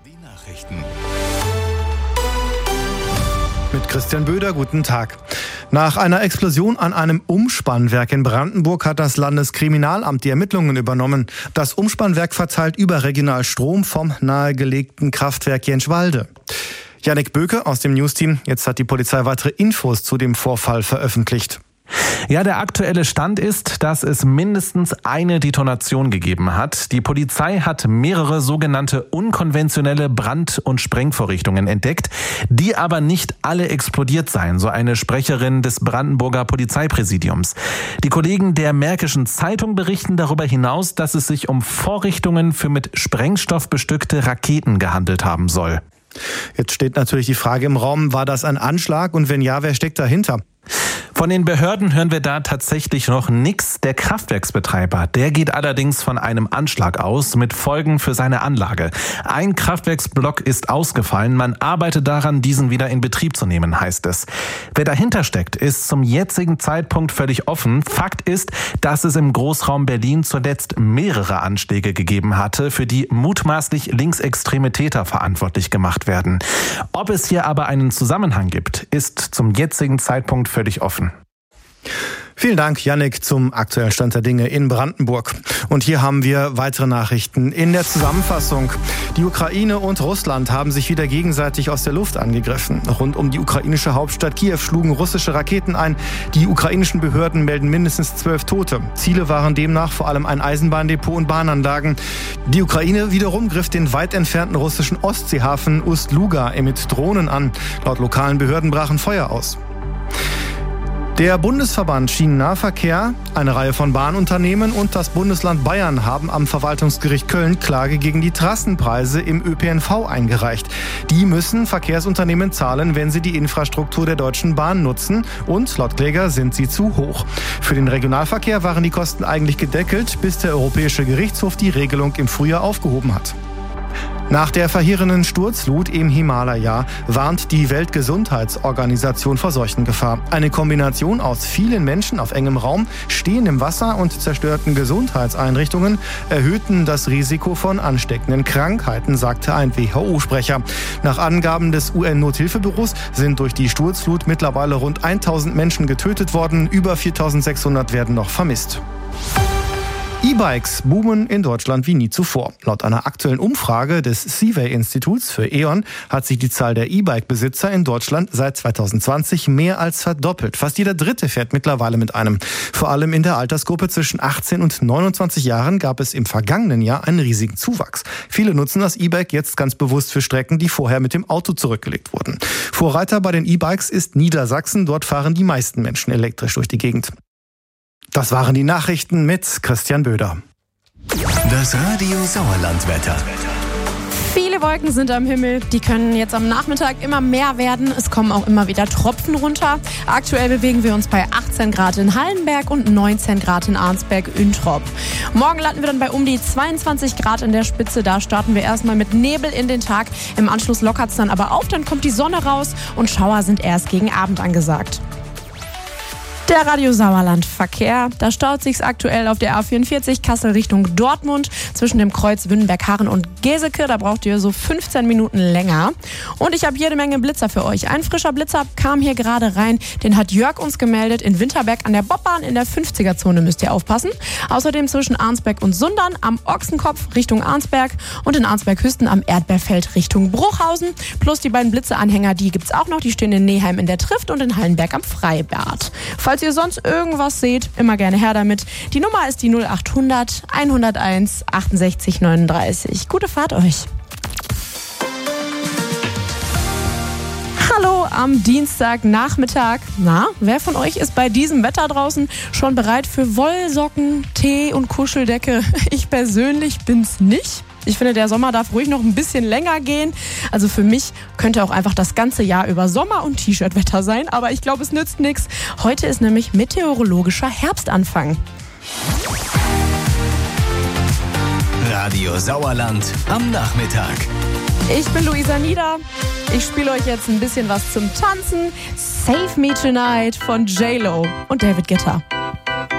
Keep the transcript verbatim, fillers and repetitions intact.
Die Nachrichten. Mit Christian Böder, guten Tag. Nach einer Explosion an einem Umspannwerk in Brandenburg hat das Landeskriminalamt die Ermittlungen übernommen. Das Umspannwerk verteilt überregional Strom vom nahegelegten Kraftwerk Jenschwalde. Jannik Böke aus dem Newsteam. Jetzt hat die Polizei weitere Infos zu dem Vorfall veröffentlicht. Ja, der aktuelle Stand ist, dass es mindestens eine Detonation gegeben hat. Die Polizei hat mehrere sogenannte unkonventionelle Brand- und Sprengvorrichtungen entdeckt, die aber nicht alle explodiert seien, so eine Sprecherin des Brandenburger Polizeipräsidiums. Die Kollegen der Märkischen Zeitung berichten darüber hinaus, dass es sich um Vorrichtungen für mit Sprengstoff bestückte Raketen gehandelt haben soll. Jetzt steht natürlich die Frage im Raum, war das ein Anschlag und wenn ja, wer steckt dahinter? Von den Behörden hören wir da tatsächlich noch nichts. Der Kraftwerksbetreiber, der geht allerdings von einem Anschlag aus mit Folgen für seine Anlage. Ein Kraftwerksblock ist ausgefallen. Man arbeitet daran, diesen wieder in Betrieb zu nehmen, heißt es. Wer dahinter steckt, ist zum jetzigen Zeitpunkt völlig offen. Fakt ist, dass es im Großraum Berlin zuletzt mehrere Anschläge gegeben hatte, für die mutmaßlich linksextreme Täter verantwortlich gemacht werden. Ob es hier aber einen Zusammenhang gibt, ist zum jetzigen Zeitpunkt völlig offen. Vielen Dank, Jannik, zum aktuellen Stand der Dinge in Brandenburg. Und hier haben wir weitere Nachrichten in der Zusammenfassung. Die Ukraine und Russland haben sich wieder gegenseitig aus der Luft angegriffen. Rund um die ukrainische Hauptstadt Kiew schlugen russische Raketen ein. Die ukrainischen Behörden melden mindestens zwölf Tote. Ziele waren demnach vor allem ein Eisenbahndepot und Bahnanlagen. Die Ukraine wiederum griff den weit entfernten russischen Ostseehafen Ust-Luga mit Drohnen an. Laut lokalen Behörden brachen Feuer aus. Der Bundesverband Schienennahverkehr, eine Reihe von Bahnunternehmen und das Bundesland Bayern haben am Verwaltungsgericht Köln Klage gegen die Trassenpreise im Ö P N V eingereicht. Die müssen Verkehrsunternehmen zahlen, wenn sie die Infrastruktur der Deutschen Bahn nutzen, und laut Kläger sind sie zu hoch. Für den Regionalverkehr waren die Kosten eigentlich gedeckelt, bis der Europäische Gerichtshof die Regelung im Frühjahr aufgehoben hat. Nach der verheerenden Sturzflut im Himalaya warnt die Weltgesundheitsorganisation vor Seuchengefahr. Eine Kombination aus vielen Menschen auf engem Raum, stehendem Wasser und zerstörten Gesundheitseinrichtungen erhöhten das Risiko von ansteckenden Krankheiten, sagte ein W H O-Sprecher. Nach Angaben des U N-Nothilfebüros sind durch die Sturzflut mittlerweile rund tausend Menschen getötet worden, über viertausendsechshundert werden noch vermisst. E-Bikes boomen in Deutschland wie nie zuvor. Laut einer aktuellen Umfrage des Seaway-Instituts für E.ON hat sich die Zahl der E-Bike-Besitzer in Deutschland seit zweitausendzwanzig mehr als verdoppelt. Fast jeder Dritte fährt mittlerweile mit einem. Vor allem in der Altersgruppe zwischen achtzehn und neunundzwanzig Jahren gab es im vergangenen Jahr einen riesigen Zuwachs. Viele nutzen das E-Bike jetzt ganz bewusst für Strecken, die vorher mit dem Auto zurückgelegt wurden. Vorreiter bei den E-Bikes ist Niedersachsen. Dort fahren die meisten Menschen elektrisch durch die Gegend. Das waren die Nachrichten mit Christian Böder. Das Radio Sauerland-Wetter. Viele Wolken sind am Himmel, die können jetzt am Nachmittag immer mehr werden. Es kommen auch immer wieder Tropfen runter. Aktuell bewegen wir uns bei achtzehn Grad in Hallenberg und neunzehn Grad in Arnsberg-Üntrop. Morgen landen wir dann bei um die zweiundzwanzig Grad in der Spitze. Da starten wir erstmal mit Nebel in den Tag. Im Anschluss lockert es dann aber auf, dann kommt die Sonne raus und Schauer sind erst gegen Abend angesagt. Der Radio Sauerland Verkehr. Da staut sich's aktuell auf der A vierundvierzig Kassel Richtung Dortmund zwischen dem Kreuz Wünnenberg-Harren und Geseke. Da braucht ihr so fünfzehn Minuten länger. Und ich habe jede Menge Blitzer für euch. Ein frischer Blitzer kam hier gerade rein. Den hat Jörg uns gemeldet. In Winterberg an der Bobbahn in der fünfziger-Zone müsst ihr aufpassen. Außerdem zwischen Arnsberg und Sundern am Ochsenkopf Richtung Arnsberg und in Arnsberg-Hüsten am Erdbeerfeld Richtung Bruchhausen. Plus die beiden Blitzeanhänger, die gibt's auch noch. Die stehen in Neheim in der Trift und in Hallenberg am Freibad. Falls ihr sonst irgendwas seht, immer gerne her damit. Die Nummer ist die null achthundert hunderteins achtundsechzig neununddreißig. Gute Fahrt euch. Hallo am Dienstagnachmittag. Na, wer von euch ist bei diesem Wetter draußen schon bereit für Wollsocken, Tee und Kuscheldecke? Ich persönlich bin's nicht. Ich finde, der Sommer darf ruhig noch ein bisschen länger gehen. Also für mich könnte auch einfach das ganze Jahr über Sommer- und T-Shirt-Wetter sein. Aber ich glaube, es nützt nichts. Heute ist nämlich meteorologischer Herbstanfang. Radio Sauerland am Nachmittag. Ich bin Luisa Nieder. Ich spiele euch jetzt ein bisschen was zum Tanzen. Save Me Tonight von J Lo und David Guetta.